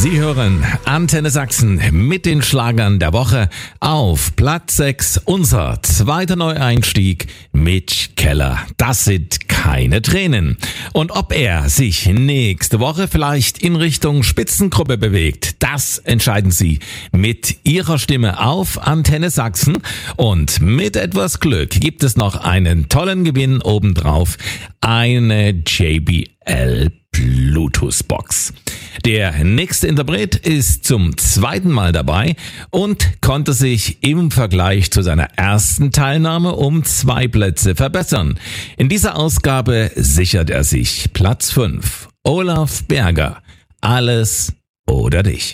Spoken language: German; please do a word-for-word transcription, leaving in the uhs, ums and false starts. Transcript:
Sie hören Antenne Sachsen mit den Schlagern der Woche. Auf Platz sechs unser zweiter Neueinstieg, Mitch Keller. Das sind keine Tränen. Und ob er sich nächste Woche vielleicht in Richtung Spitzengruppe bewegt, das entscheiden Sie mit Ihrer Stimme auf Antenne Sachsen. Und mit etwas Glück gibt es noch einen tollen Gewinn obendrauf. Eine J B L Bluetooth-Box. Der nächste Interpret ist zum zweiten Mal dabei und konnte sich im Vergleich zu seiner ersten Teilnahme um zwei Plätze verbessern. In dieser Ausgabe sichert er sich Platz fünf. Olaf Berger. Alles oder dich.